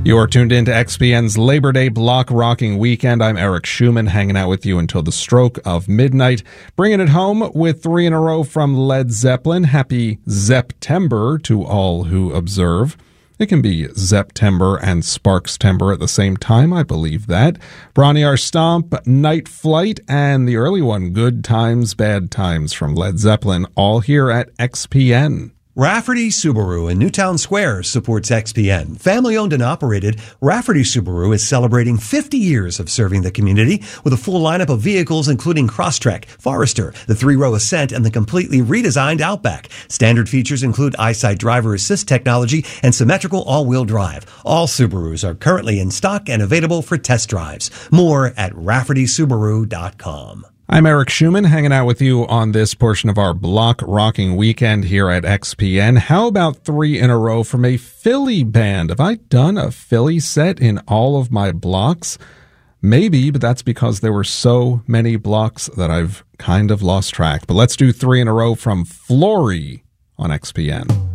You're tuned in to XPN's Labor Day Block Rocking Weekend. I'm Eric Schumann, hanging out with you until the stroke of midnight, bringing it home with 3 in a row from Led Zeppelin. Happy Zeptember to all who observe. It can be September and Sparkstember at the same time, I believe that. Bron-Y-Aur Stomp, Night Flight, and the early one, Good Times, Bad Times from Led Zeppelin, all here at XPN. Rafferty Subaru in Newtown Square supports XPN. Family-owned and operated, Rafferty Subaru is celebrating 50 years of serving the community with a full lineup of vehicles including Crosstrek, Forester, the 3-row Ascent, and the completely redesigned Outback. Standard features include EyeSight driver assist technology and symmetrical all-wheel drive. All Subarus are currently in stock and available for test drives. More at RaffertySubaru.com. I'm Eric Schumann, hanging out with you on this portion of our Block Rocking Weekend here at XPN. How about 3 in a row from a Philly band? Have I done a Philly set in all of my blocks? Maybe, but that's because there were so many blocks that I've kind of lost track. But let's do 3 in a row from Flory on XPN.